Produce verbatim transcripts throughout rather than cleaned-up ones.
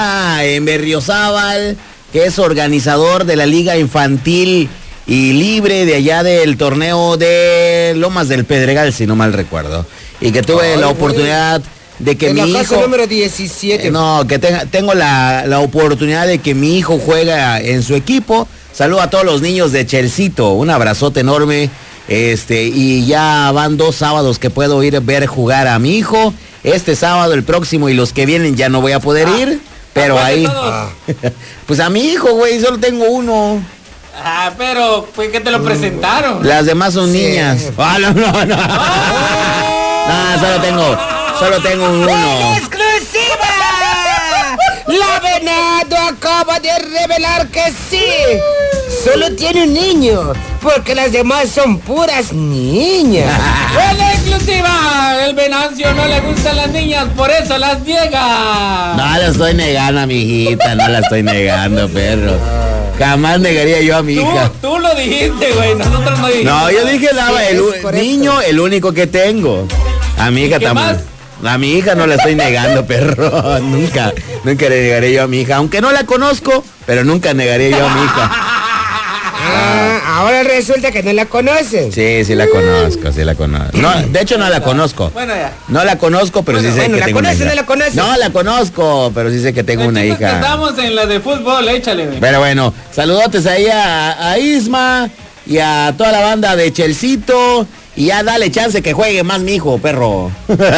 en Berriozábal, que es organizador de la Liga Infantil y Libre de allá del torneo de Lomas del Pedregal, si no mal recuerdo. Y que tuve Ay, la oportunidad de que en mi la hijo... número diecisiete. Eh, no, que tenga, tengo la, la oportunidad de que mi hijo juega en su equipo. Saludo a todos los niños de Chelcito, un abrazote enorme. Este, y ya van dos sábados que puedo ir a ver jugar a mi hijo. Este sábado, el próximo y los que vienen ya no voy a poder ah, ir. Pero ahí... Ah. Pues a mi hijo, güey, solo tengo uno. Ah, pero pues que te lo presentaron. Las demás son sí. niñas. Ah, no, no, no. ¡Oh! No, solo tengo, solo tengo uno. ¡En exclusiva! La Venado acaba de revelar que sí. Solo tiene un niño, porque las demás son puras niñas. ¡En exclusiva! El Venancio no le gustan las niñas, por eso las niega. No la estoy negando a mi hijita, no la estoy negando, perro. Jamás negaría yo a mi tú, hija. Tú lo dijiste, güey, nosotros no dijimos. No, yo dije nada, sí, el niño, el único que tengo. A mi hija también. A mi hija no la estoy negando, perro. Nunca, nunca le negaré yo a mi hija. Aunque no la conozco, pero nunca negaré yo a mi hija. Ah, ahora resulta que no la conoces. Sí, sí la conozco, sí la conozco. No, de hecho no la conozco. Bueno, ya. No la conozco, pero bueno, sí sé bueno, que la tengo conoces, una hija. No la conoces. No la conozco, pero sí sé que tengo el una hija. Estamos en la de fútbol, échale, güey. Pero bueno, saludotes ahí a, a Isma y a toda la banda de Chelcito. Y ya dale chance que juegue más mi hijo, perro.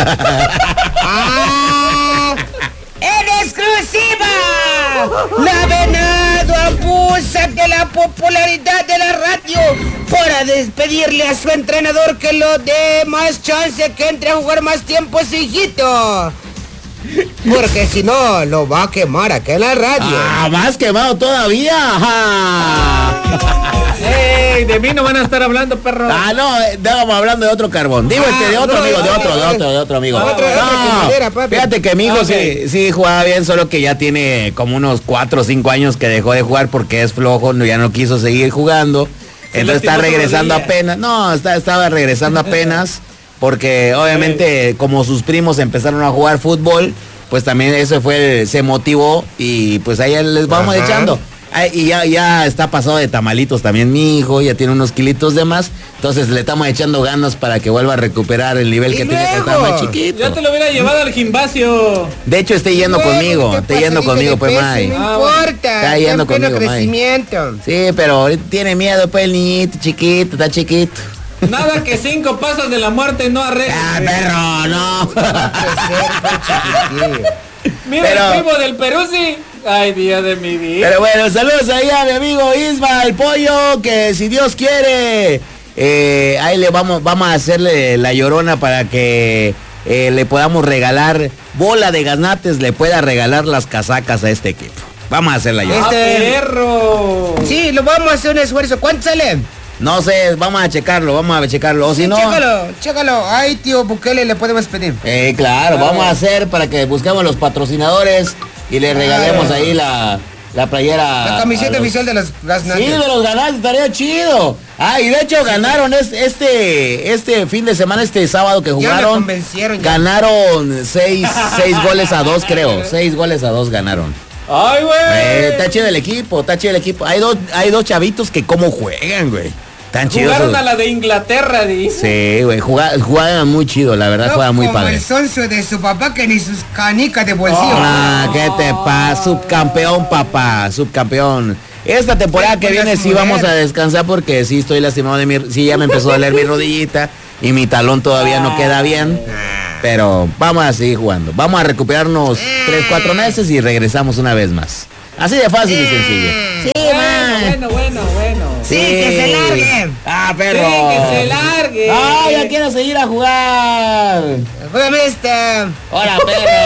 ¡Ah! ¡En exclusiva! La Venado abusa de la popularidad de la radio para despedirle a su entrenador que lo dé más chance que entre a jugar más tiempo su hijito. Porque si no, lo va a quemar aquí en la radio. Ah, más quemado todavía. ¡Ey! De mí no van a estar hablando, perro. Ah, no, estábamos hablando de otro carbón. Digo, ah, este, de otro no, amigo, de otro, de otro, de otro amigo. Ah, otro, no, madera, papi. Fíjate que mi hijo okay. sí, sí jugaba bien, solo que ya tiene como unos cuatro o cinco años que dejó de jugar porque es flojo, ya no quiso seguir jugando. Se Entonces está regresando apenas. No, está, estaba regresando apenas. Porque obviamente como sus primos empezaron a jugar fútbol, pues también eso fue, se motivó y pues ahí les vamos Ajá. echando. Ay, y ya, ya está pasado de tamalitos también mi hijo, ya tiene unos kilitos de más, entonces le estamos echando ganas para que vuelva a recuperar el nivel que tenía cuando estaba más chiquito. Yo te lo hubiera llevado al gimnasio. De hecho, estoy yendo luego, conmigo, estoy yendo conmigo, pues, May. No importa, está yendo conmigo, crecimiento. Sí, pero tiene miedo, pues, el niñito chiquito, está chiquito. Nada que cinco pasos de la muerte no arregla. Ah, perro, no. Mira pero, el primo del Perú, sí. Ay, Dios de mi vida. Pero bueno, saludos ahí a mi amigo Isma, el pollo, que si Dios quiere, eh, ahí le vamos, vamos a hacerle la llorona para que eh, le podamos regalar, bola de gaznates, le pueda regalar las casacas a este equipo. Vamos a hacer la llorona. Este... ¡Ah, perro! Sí, lo vamos a hacer un esfuerzo. ¿Cuánto sale? No sé, vamos a checarlo, vamos a checarlo. O si sí, no. Chécalo, chécalo. Ay, tío Bukele, le podemos pedir. Eh, claro, claro, vamos a hacer para que busquemos los patrocinadores y le regalemos claro. ahí la, la playera. La camiseta oficial de los gaznates. Sí, de los gaznates, estaría chido. Ah, y de hecho sí. ganaron este, este fin de semana, este sábado que jugaron. Ya me convencieron. Ya. Ganaron seis, seis goles a dos, creo. Seis goles a dos ganaron. ¡Ay, güey! Eh, está chido el equipo, está chido el equipo. Hay dos, hay dos chavitos que cómo juegan, güey. Tan chidos. Jugaron a la de Inglaterra, dice. Sí, güey, jugaban, jugaban muy chido, la verdad, no, jugaban muy padre. Como el sonso de su papá que ni sus canicas de bolsillo. Ah, ¿qué te pasa? Subcampeón, papá, subcampeón. Esta temporada que viene sí vamos a descansar porque sí estoy lastimado de mi... Sí, ya me empezó a doler mi rodillita y mi talón todavía no queda bien. Pero vamos a seguir jugando. Vamos a recuperarnos tres, cuatro meses y regresamos una vez más. Así de fácil y sencillo. Sí, bueno, bueno, bueno, bueno. Sí, sí, que se largue. Ah, perro. Sí, que se largue. Ah, ya quiero seguir a jugar. Juégame esta. Hola,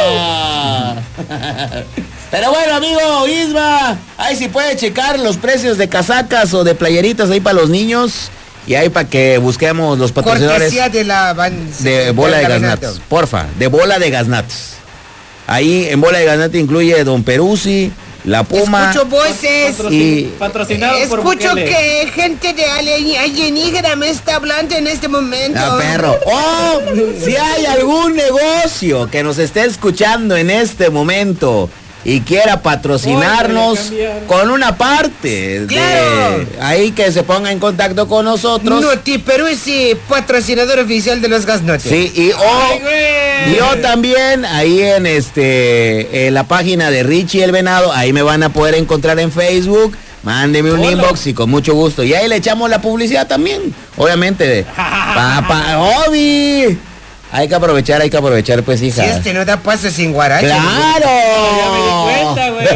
perro. Pero bueno, amigo Isma, ahí sí puede checar los precios de casacas o de playeritas ahí para los niños. Y ahí para que busquemos los patrocinadores de, la ban... de bola de, de gaznatos. Porfa, de bola de gaznatos. Ahí en bola de gaznatos incluye Don Peruzzi, La Puma. Escucho voces. Y patrocinado escucho por Escucho que gente de alienígena me está hablando en este momento. No, perro. Oh, si hay algún negocio que nos esté escuchando en este momento y quiera patrocinarnos con una parte. ¡Claro! De, ahí que se ponga en contacto con nosotros. Noti Perú es eh, patrocinador oficial de los Gasnotes. Sí, y o, yo también, ahí en este en la página de Richie el Venado, ahí me van a poder encontrar en Facebook. Mándeme un Hola. inbox y con mucho gusto. Y ahí le echamos la publicidad también. Obviamente. Papá, Obi. Hay que aprovechar, hay que aprovechar, pues, hija. Si este no da paso sin guarache. ¡Claro! Ya me di cuenta, güey.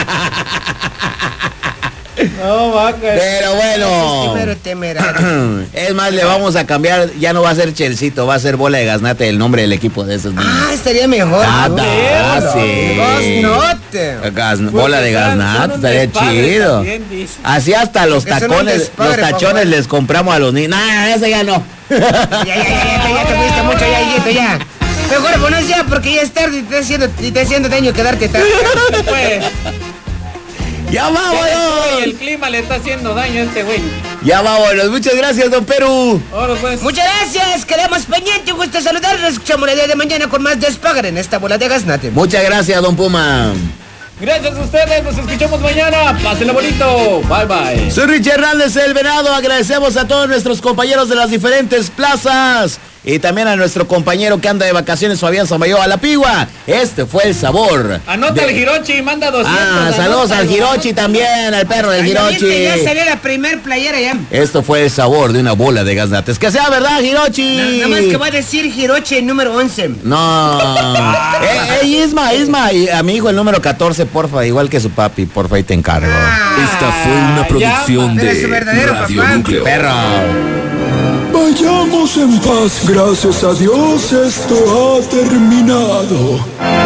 No, vaca. Pero bueno. Es más, le vamos a cambiar. Ya no va a ser Chelcito, va a ser Bola de Gaznate el nombre del equipo de esos niños. Ah, estaría mejor. Ah, ¿no? ah, sí. Gaznate. Gas, bola de Gaznate, estaría chido. También, así hasta los Porque tacones, despadre, los tachones les compramos a los niños. Nah, ese ya no. Ya, ya, ya, ya, ya te fuiste mucho, ya, hijito, ya. Mejor pones ya, porque ya es tarde y te está haciendo, te está haciendo daño quedarte tarde. Pues. ¡Ya vámonos! El clima le está haciendo daño a este güey. Ya vámonos. Muchas gracias, don Perú. Ahora pues. Muchas gracias. Quedamos pendientes. Un gusto saludarlos. Nos escuchamos el día de mañana con más Despaguen en esta bola de Gaznate. Muchas gracias, don Puma. Gracias a ustedes. Nos escuchamos mañana. Pásenlo bonito. Bye, bye. Soy Richie Hernández, el Venado. Agradecemos a todos nuestros compañeros de las diferentes plazas. Y también a nuestro compañero que anda de vacaciones, Fabián Samayo, a la Pigua. Este fue el sabor. Anota de... el Hirochi y manda doscientos. Ah, saludos al Hirochi también, al perro del Hirochi. Ya salió la primer playera ya. Esto fue el sabor de una bola de Gaznates. Que sea verdad, Hirochi. No, nada más que va a decir Hirochi el número once. No. eh, eh, Isma, Isma, y a mi hijo el número catorce, porfa, igual que su papi, porfa, ahí te encargo. Ah, Esta fue una producción ya, de su verdadero Radio papá. Núcleo. Perro. Vayamos en paz, gracias a Dios esto ha terminado.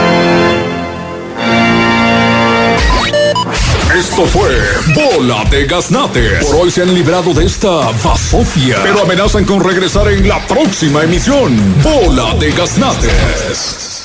Esto fue Bola de Gaznate. Por hoy se han librado de esta basofia, pero amenazan con regresar en la próxima emisión. Bola de Gaznates.